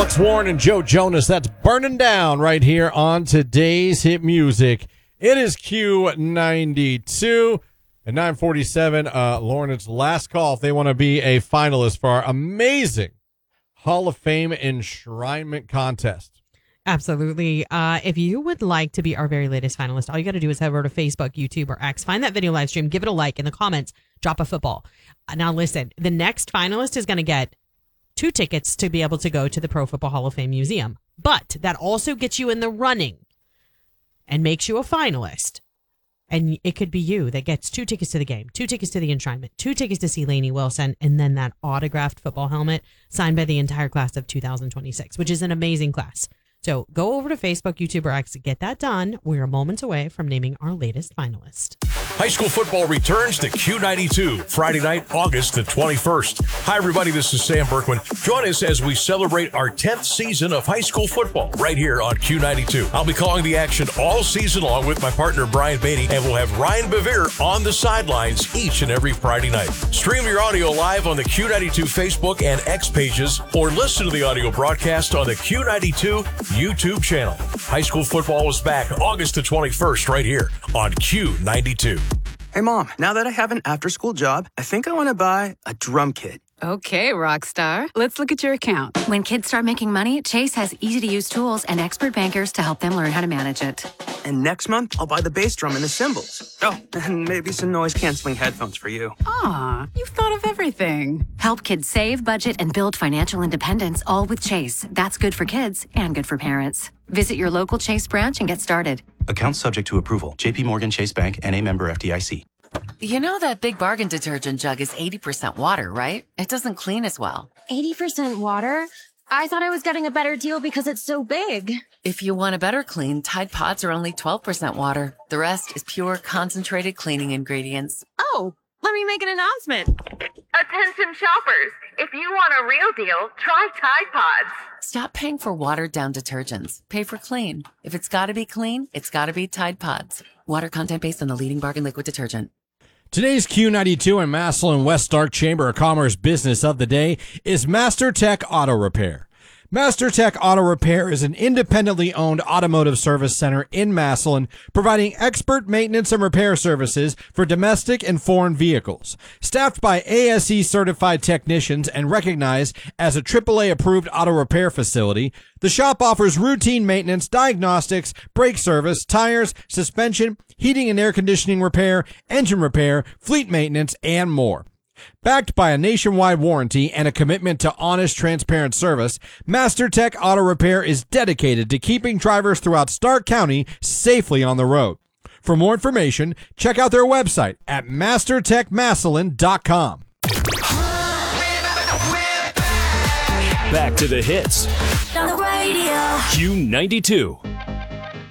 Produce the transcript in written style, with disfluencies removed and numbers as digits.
Alex Warren and Joe Jonas. That's Burning Down right here on today's hit music. It is Q92 at 9:47. Lauren, it's last call if they want to be a finalist for our amazing Hall of Fame enshrinement contest. Absolutely. If you would like to be our very latest finalist, all you got to do is head over to Facebook, YouTube, or X. Find that video live stream. Give it a like. In the comments, drop a football. Now, listen, the next finalist is going to get 2 tickets to be able to go to the Pro Football Hall of Fame Museum. But that also gets you in the running and makes you a finalist. And it could be you that gets 2 tickets to the game, 2 tickets to the enshrinement, 2 tickets to see Lainey Wilson, and then that autographed football helmet signed by the entire class of 2026, which is an amazing class. So go over to Facebook, YouTube, or X to get that done. We're moments away from naming our latest finalist. High school football returns to Q92, Friday night, August the 21st. Hi, everybody. This is Sam Berkman. Join us as we celebrate our 10th season of high school football right here on Q92. I'll be calling the action all season long with my partner, Brian Beatty, and we'll have Ryan Bevere on the sidelines each and every Friday night. Stream your audio live on the Q92 Facebook and X pages, or listen to the audio broadcast on the Q92 YouTube channel. High school football is back August the 21st right here on Q92. Hey, Mom, now that I have an after-school job, I think I want to buy a drum kit. Okay, Rockstar. Let's look at your account. When kids start making money, Chase has easy-to-use tools and expert bankers to help them learn how to manage it. And next month, I'll buy the bass drum and the cymbals. Oh, and maybe some noise-canceling headphones for you. Aw, you've thought of everything. Help kids save, budget, and build financial independence, all with Chase. That's good for kids and good for parents. Visit your local Chase branch and get started. Account subject to approval. JP Morgan Chase Bank, N.A. member FDIC. You know that Big Bargain detergent jug is 80% water, right? It doesn't clean as well. 80% water? I thought I was getting a better deal because it's so big. If you want a better clean, Tide Pods are only 12% water. The rest is pure, concentrated cleaning ingredients. Oh, let me make an announcement. Attention shoppers, if you want a real deal, try Tide Pods. Stop paying for watered-down detergents. Pay for clean. If it's got to be clean, it's got to be Tide Pods. Water content based on the leading bargain liquid detergent. Today's Q92 and Massillon West Stark Chamber of Commerce business of the day is Master Tech Auto Repair. Master Tech Auto Repair is an independently owned automotive service center in Massillon, providing expert maintenance and repair services for domestic and foreign vehicles. Staffed by ASE certified technicians and recognized as a AAA approved auto repair facility, the shop offers routine maintenance, diagnostics, brake service, tires, suspension, heating and air conditioning repair, engine repair, fleet maintenance, and more. Backed by a nationwide warranty and a commitment to honest, transparent service, Master Tech Auto Repair is dedicated to keeping drivers throughout Stark County safely on the road. For more information, check out their website at mastertechmassillon.com. Back to the hits. On the radio. Q92.